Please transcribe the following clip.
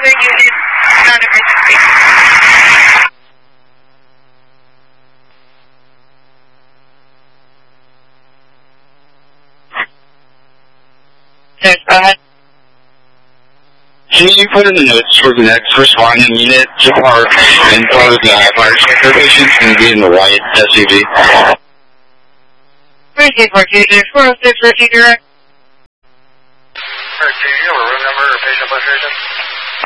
other unit, non-emergency. Yes, go ahead. Can you put in the notes for the next responding unit to park in front of the fire striker patients and be in the white SUV? Receive 426, 406, Richie Direct.